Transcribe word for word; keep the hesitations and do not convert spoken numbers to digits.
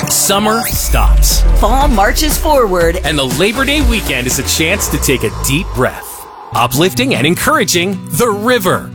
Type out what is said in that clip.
Summer stops. Fall marches forward. And the Labor Day weekend is a chance to take a deep breath. Uplifting and encouraging the river.